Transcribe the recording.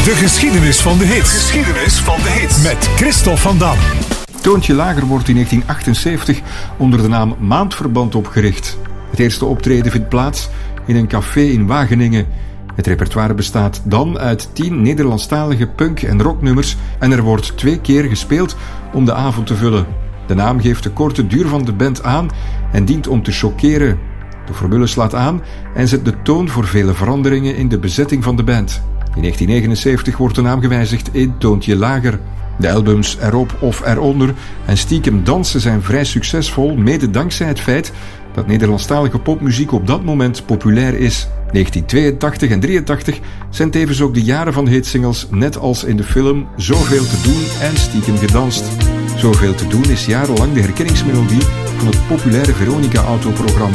De geschiedenis van de hits. Geschiedenis van de hits. Met Christophe van Dam. Toontje Lager wordt in 1978 onder de naam Maandverband opgericht. Het eerste optreden vindt plaats in een café in Wageningen. Het repertoire bestaat dan uit 10 Nederlandstalige punk- en rocknummers en er wordt 2 keer gespeeld om de avond te vullen. De naam geeft de korte duur van de band aan en dient om te choqueren. De formule slaat aan en zet de toon voor vele veranderingen in de bezetting van de band. In 1979 wordt de naam gewijzigd in Toontje Lager. De albums Erop of Eronder en Stiekem Dansen zijn vrij succesvol, mede dankzij het feit dat Nederlandstalige popmuziek op dat moment populair is. 1982 en 1983 zijn tevens ook de jaren van hitsingles, net als in de film Zoveel te doen en Stiekem gedanst. Zoveel te doen is jarenlang de herkenningsmelodie van het populaire Veronica-autoprogramma.